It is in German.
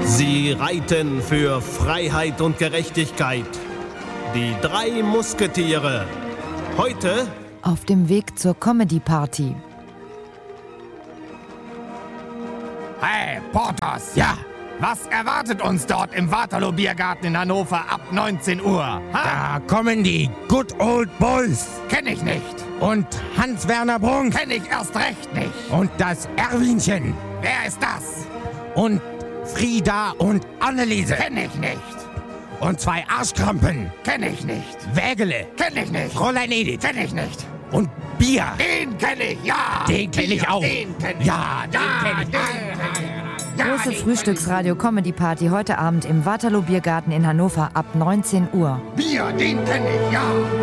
Sie reiten für Freiheit und Gerechtigkeit. Die 3 Musketiere. Heute auf dem Weg zur Comedy-Party. Hey, Porthos! Ja? Was erwartet uns dort im Waterloo-Biergarten in Hannover ab 19 Uhr? Ha? Da kommen die Good Old Boys. Kenn ich nicht. Und Hans-Werner Brunk. Kenn ich erst recht nicht. Und das Erwinchen. Wer ist das? Und Frieda und Anneliese. Kenn ich nicht. Und 2 Arschkrampen. Kenn ich nicht. Wägele. Kenn ich nicht. Fräulein Edith. Kenn ich nicht. Und Bier. Den kenn ich, ja. Den kenn ich auch. Den kenn ich. Ja, den kenn ich. Große Frühstücksradio-Comedy-Party heute Abend im Waterloo-Biergarten in Hannover ab 19 Uhr. Bier, den kenn ich, ja.